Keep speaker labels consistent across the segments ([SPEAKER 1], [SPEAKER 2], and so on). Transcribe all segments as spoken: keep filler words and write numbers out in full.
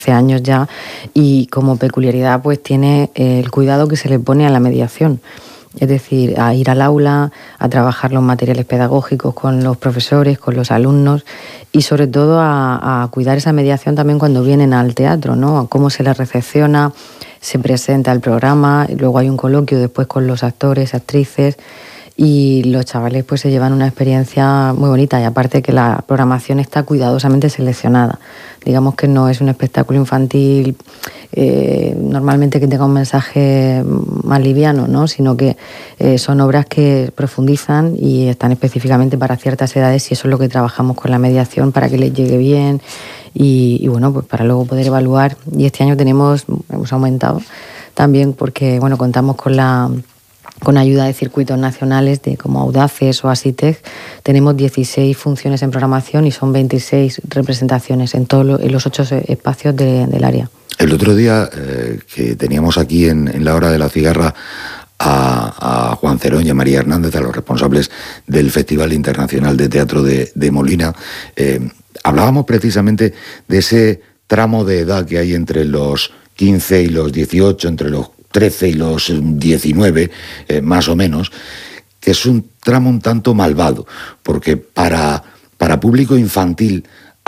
[SPEAKER 1] años ya, y como peculiaridad pues tiene el cuidado que se le pone a la mediación. Es decir, a ir al aula, a trabajar los materiales pedagógicos con los profesores, con los alumnos y sobre todo a, a cuidar esa mediación también cuando vienen al teatro, ¿no? A cómo se les recepciona, se presenta el programa, luego hay un coloquio después con los actores, actrices y los chavales pues se llevan una experiencia muy bonita y aparte que la programación está cuidadosamente seleccionada. Digamos que no es un espectáculo infantil eh, normalmente que tenga un mensaje más liviano, ¿no? Sino que eh, son obras que profundizan y están específicamente para ciertas edades y eso es lo que trabajamos con la mediación para que les llegue bien y, y bueno, pues para luego poder evaluar. Y este año tenemos, hemos aumentado también porque bueno, contamos con la con ayuda de circuitos nacionales de como Audaces o Asitec, tenemos dieciséis funciones en programación y son veintiséis representaciones en todos en los ocho espacios de, del área.
[SPEAKER 2] El otro día eh, que teníamos aquí en, en la hora de la cigarra a, a Juan Cerón y a María Hernández, a los responsables del Festival Internacional de Teatro de, de Molina, eh, hablábamos precisamente de ese tramo de edad que hay entre los quince y los dieciocho, entre los trece y los diecinueve, eh, más o menos, que es un tramo un tanto malvado, porque para, para público infantil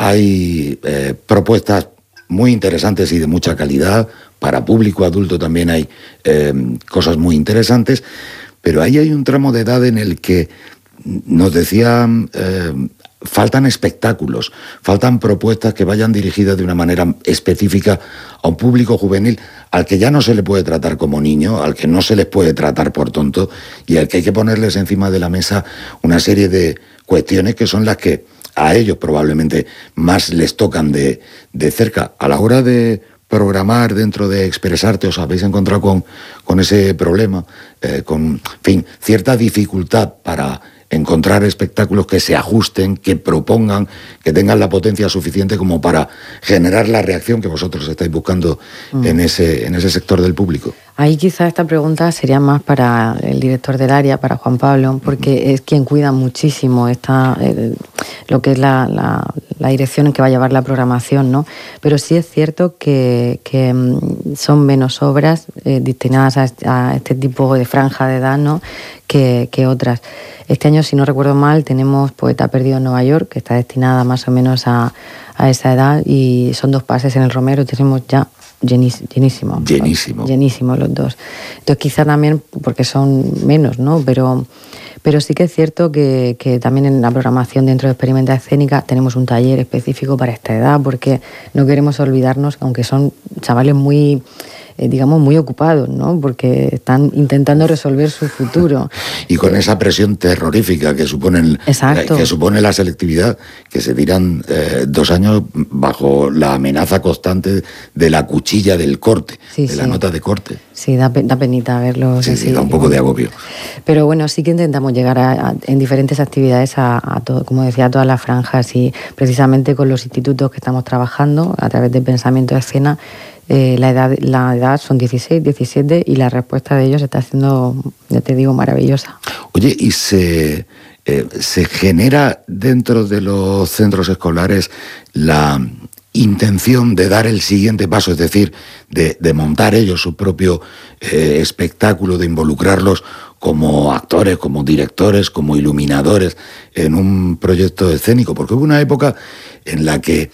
[SPEAKER 2] hay eh, propuestas muy interesantes y de mucha calidad, para público adulto también hay eh, cosas muy interesantes, pero ahí hay un tramo de edad en el que nos decía... Eh, faltan espectáculos, faltan propuestas que vayan dirigidas de una manera específica a un público juvenil al que ya no se le puede tratar como niño, al que no se les puede tratar por tonto y al que hay que ponerles encima de la mesa una serie de cuestiones que son las que a ellos probablemente más les tocan de, de cerca. A la hora de programar dentro de Expresarte, os habéis encontrado con, con ese problema, eh, con, en fin, cierta dificultad para encontrar espectáculos que se ajusten, que propongan, que tengan la potencia suficiente como para generar la reacción que vosotros estáis buscando mm. en ese, en ese sector del público.
[SPEAKER 1] Ahí quizá esta pregunta sería más para el director del área, para Juan Pablo, porque uh-huh. es quien cuida muchísimo esta, el, lo que es la, la, la dirección en que va a llevar la programación, ¿no? Pero sí es cierto que, que son menos obras eh, destinadas a, a este tipo de franja de edad, ¿no? que, que otras. Este año, si no recuerdo mal, tenemos Poeta Perdido en Nueva York, que está destinada más o menos a, a esa edad, y son dos pases en el Romero, tenemos ya llenísimo.
[SPEAKER 2] Llenísimo.
[SPEAKER 1] Llenísimo los dos. Entonces quizá también porque son menos, ¿no? Pero, pero sí que es cierto que, que también en la programación dentro de Experimenta Escénica tenemos un taller específico para esta edad, porque no queremos olvidarnos, aunque son chavales muy... Eh, digamos, muy ocupados, ¿no? Porque están intentando resolver su futuro.
[SPEAKER 2] Y con eh, esa presión terrorífica que supone, el,
[SPEAKER 1] exacto.
[SPEAKER 2] que supone la selectividad, que se tiran eh, dos años bajo la amenaza constante de la cuchilla del corte,
[SPEAKER 1] sí,
[SPEAKER 2] de
[SPEAKER 1] sí.
[SPEAKER 2] la nota de corte.
[SPEAKER 1] Sí, da, da penita verlos
[SPEAKER 2] sí,
[SPEAKER 1] así.
[SPEAKER 2] Sí, da un poco de agobio.
[SPEAKER 1] Pero bueno, sí que intentamos llegar a, a, en diferentes actividades a, a todo, como decía, a todas las franjas y precisamente con los institutos que estamos trabajando a través de Pensamiento de Escena. Eh, la edad la edad son dieciséis, diecisiete y la respuesta de ellos está siendo, ya te digo, maravillosa.
[SPEAKER 2] Oye, ¿y se, eh, se genera dentro de los centros escolares la intención de dar el siguiente paso, es decir, de, de montar ellos su propio eh, espectáculo, de involucrarlos como actores, como directores, como iluminadores en un proyecto escénico? Porque hubo una época en la que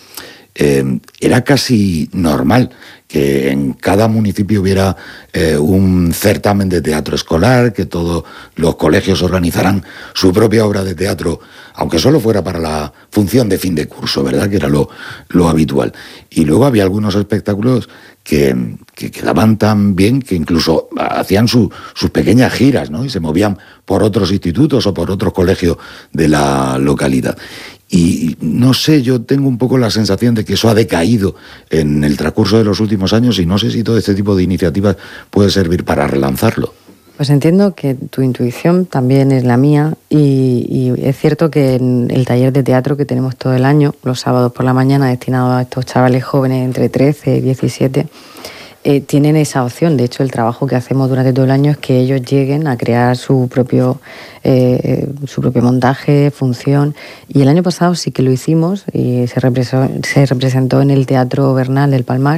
[SPEAKER 2] eh, era casi normal que en cada municipio hubiera eh, un certamen de teatro escolar, que todos los colegios organizaran su propia obra de teatro, aunque solo fuera para la función de fin de curso, ¿verdad?, que era lo, lo habitual. Y luego había algunos espectáculos que, que quedaban tan bien que incluso hacían su, sus pequeñas giras, ¿no?, y se movían por otros institutos o por otros colegios de la localidad. Y no sé, yo tengo un poco la sensación de que eso ha decaído en el transcurso de los últimos años y no sé si todo este tipo de iniciativas puede servir para relanzarlo.
[SPEAKER 1] Pues entiendo que tu intuición también es la mía y, y es cierto que en el taller de teatro que tenemos todo el año, los sábados por la mañana, destinado a estos chavales jóvenes entre trece y diecisiete, eh, tienen esa opción. De hecho, el trabajo que hacemos durante todo el año es que ellos lleguen a crear su propio, eh, su propio montaje, función. Y el año pasado sí que lo hicimos y se representó, se representó en el Teatro Bernal del Palmar.